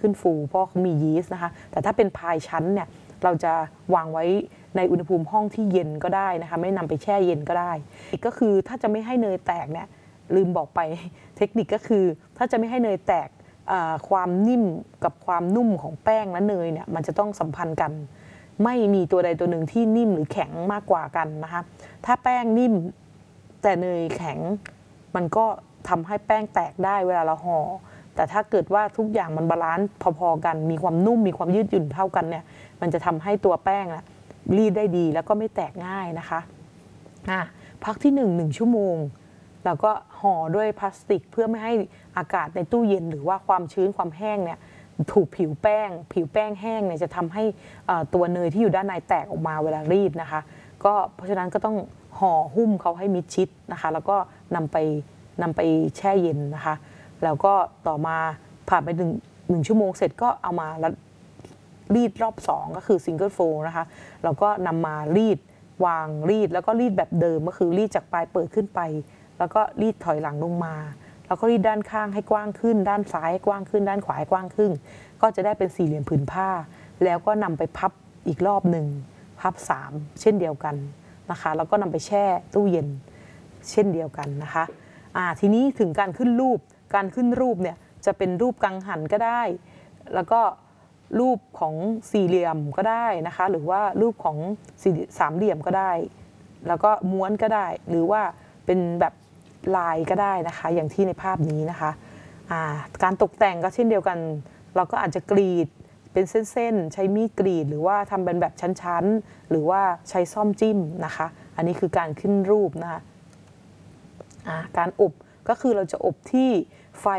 ขึ้นฟูเพราะเขามียีสต์นะคะแต่ถ้าเป็นพายชั้นเนี่ยเราจะวางไว้ในอุณหภูมิห้องที่เย็นก็ได้นะคะไม่นำไปแช่เย็นก็ได้อีกก็คือถ้าจะไม่ให้เนยแตกเนี่ยลืมบอกไปเทคนิคก็คือถ้าจะไม่ให้เนยแตกความนิ่มกับความนุ่มของแป้งและเนยเนี่ยมันจะต้องสัมพันธ์กันไม่มีตัวใดตัวหนึ่งที่นิ่มหรือแข็งมากกว่ากันนะคะถ้าแป้งนิ่มแต่เนยแข็งมันก็ทำให้แป้งแตกได้เวลาเราห่อแต่ถ้าเกิดว่าทุกอย่างมันบาลานซ์พอๆกันมีความนุ่มมีความยืดหยุ่นเท่ากันเนี่ยมันจะทำให้ตัวแป้งรีดได้ดีแล้วก็ไม่แตกง่ายนะคะพักที่1 ชั่วโมงแล้วก็ห่อด้วยพลาสติกเพื่อไม่ให้อากาศในตู้เย็นหรือว่าความชื้นความแห้งเนี่ยถูกผิวแป้งแห้งเนี่ยจะทำให้ตัวเนยที่อยู่ด้านในแตกออกมาเวลารีดนะคะก็เพราะฉะนั้นก็ต้องห่อหุ้มเขาให้มิดชิดนะคะแล้วก็นำไปแช่เย็นนะคะแล้วก็ต่อมาผ่านไป1 ชั่วโมงเสร็จก็เอามารีดรอบ2ก็คือซิงเกิลโฟลนะคะแล้วก็นำมารีดวางรีดแล้วก็รีดแบบเดิมก็คือรีดจากปลายเปิดขึ้นไปแล้วก็รีดถอยหลังลงมาแล้วก็รีดด้านข้างให้กว้างขึ้นด้านซ้ายให้กว้างขึ้นด้านขวาให้กว้างขึ้นก็จะได้เป็นสี่เหลี่ยมผืนผ้าแล้วก็นำไปพับอีกรอบหนึ่งพับ3เช่นเดียวกันนะคะแล้วก็นำไปแช่ตู้เย็นเช่นเดียวกันนะคะทีนี้ถึงการขึ้นรูปเนี่ยจะเป็นรูปกังหันก็ได้แล้วก็รูปของสี่เหลี่ยมก็ได้นะคะหรือว่ารูปของสามเหลี่ยมก็ได้แล้วก็ม้วนก็ได้หรือว่าเป็นแบบลายก็ได้นะคะอย่างที่ในภาพนี้นะคะการตกแต่งก็เช่นเดียวกันเราก็อาจจะกรีดเป็นเส้นๆใช้มีดกรีดหรือว่าทำเป็นแบบชั้นๆหรือว่าใช้ซ่อมจิ้มนะคะอันนี้คือการขึ้นรูปนะคะการอบก็คือเราจะอบที่ไฟ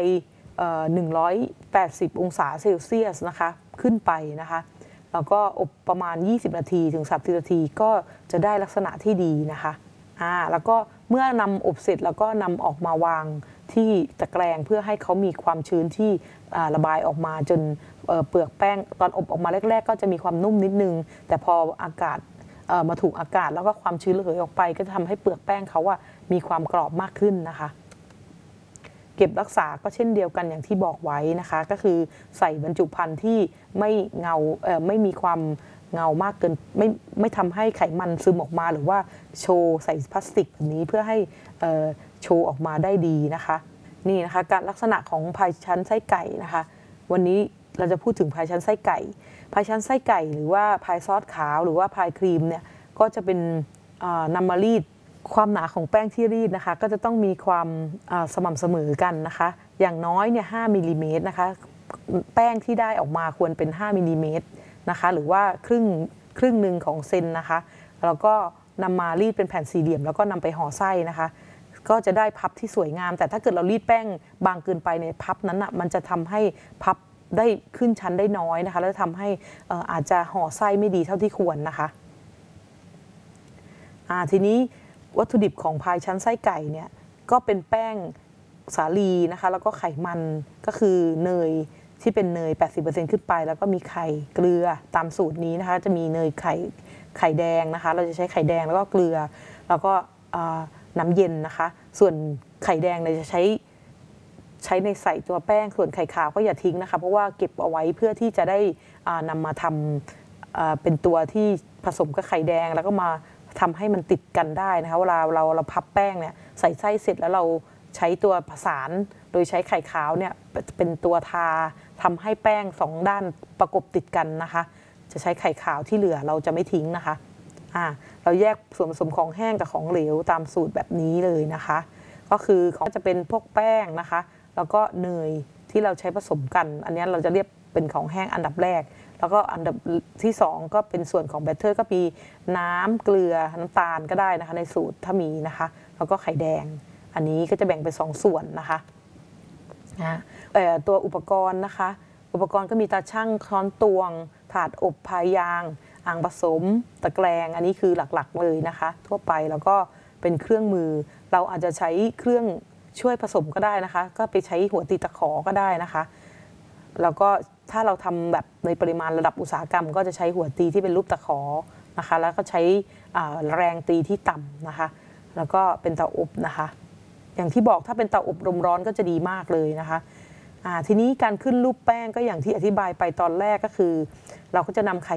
180 องศาเซลเซียสนะคะขึ้นไปนะคะแล้วก็อบประมาณ20 นาทีถึง30 นาทีก็จะได้ลักษณะที่ดีนะคะแล้วก็เมื่อนำอบเสร็จแล้วก็นำออกมาวางที่ตะแกรงเพื่อให้เขามีความชื้นที่ระบายออกมาจนเปลือกแป้งตอนอบออกมาแรกๆก็จะมีความนุ่มนิดนึงแต่พออากาศมาถูกอากาศแล้วก็ความชื้นระเหยออกไปก็จะทำให้เปลือกแป้งเขามีความกรอบมากขึ้นนะคะเก็บรักษาก็เช่นเดียวกันอย่างที่บอกไว้นะคะก็คือใส่บรรจุภัณฑ์ที่ไม่เงาไม่มีความเงามากเกินไม่ทำให้ไขมันซึมออกมาหรือว่าโชว์ใส่พลาสติกแบบนี้เพื่อให้โชว์ออกมาได้ดีนะคะนี่นะคะการลักษณะของพายชั้นไส้ไก่นะคะวันนี้เราจะพูดถึงพายชั้นไส้ไก่หรือว่าพายซอสขาวหรือว่าพายครีมเนี่ยก็จะเป็นนำมารีดความหนาของแป้งที่รีดนะคะก็จะต้องมีความสม่ำเสมอกันนะคะอย่างน้อยเนี่ย5 มิลลิเมตรนะคะแป้งที่ได้ออกมาควรเป็น5 มิลลิเมตรนะคะหรือว่าครึ่งหนึ่งของเซนนะคะแล้วก็นำมารีดเป็นแผ่นสี่เหลี่ยมแล้วก็นำไปห่อไส้นะคะก็จะได้พับที่สวยงามแต่ถ้าเกิดเรารีดแป้งบางเกินไปในพับนั้นมันจะทำให้พับได้ขึ้นชั้นได้น้อยนะคะแล้วทำให้อาจจะห่อไส้ไม่ดีเท่าที่ควรนะคะทีนี้วัตถุดิบของพายชั้นไส้ไก่เนี่ยก็เป็นแป้งสาลีนะคะแล้วก็ไขมันก็คือเนยที่เป็นเนย 80% ขึ้นไปแล้วก็มีไข่เกลือตามสูตรนี้นะคะจะมีเนยไข่แดงนะคะเราจะใช้ไข่แดงแล้วก็เกลือแล้วก็น้ำเย็นนะคะส่วนไข่แดงเราจะใช้ในใส่ตัวแป้งส่วนไข่ขาวก็อย่าทิ้งนะคะเพราะว่าเก็บเอาไว้เพื่อที่จะได้นำมาทำเป็นตัวที่ผสมกับไข่แดงแล้วก็มาทำให้มันติดกันได้นะคะเวลาเราพับแป้งเนี่ยใส่ไส้เสร็จแล้วเราใช้ตัวผสานโดยใช้ไข่ขาวเนี่ยเป็นตัวทาทำให้แป้ง2 ด้านประกบติดกันนะคะจะใช้ไข่ขาวที่เหลือเราจะไม่ทิ้งนะคะเราแยกส่วนผสมของแห้งกับของเหลวตามสูตรแบบนี้เลยนะคะก็คือของจะเป็นพวกแป้งนะคะแล้วก็เนยที่เราใช้ผสมกันอันนี้เราจะเรียกเป็นของแห้งอันดับแรกแล้วก็อันดับที่2ก็เป็นส่วนของแบตเตอร์ก็มีน้ำเกลือน้ำตาลก็ได้นะคะในสูตรถ้ามีนะคะแล้วก็ไข่แดงอันนี้ก็จะแบ่งเป็น2 ส่วนนะคะตัวอุปกรณ์นะคะอุปกรณ์ก็มีตาชั่งค้อนตวงถาดอบพายยางอ่างผสมตะแกรงอันนี้คือหลักๆเลยนะคะทั่วไปแล้วก็เป็นเครื่องมือเราอาจจะใช้เครื่องช่วยผสมก็ได้นะคะก็ไปใช้หัวตีตะขอก็ได้นะคะแล้วก็ถ้าเราทำแบบในปริมาณระดับอุตสาหกรรมก็จะใช้หัวตีที่เป็นรูปตะขอนะคะแล้วก็ใช้แรงตีที่ต่ำนะคะแล้วก็เป็นเตาอบนะคะอย่างที่บอกถ้าเป็นเตาอบลมร้อนก็จะดีมากเลยนะคะทีนี้การขึ้นรูปแป้งก็อย่างที่อธิบายไปตอนแรกก็คือ เราก็จะนำไข่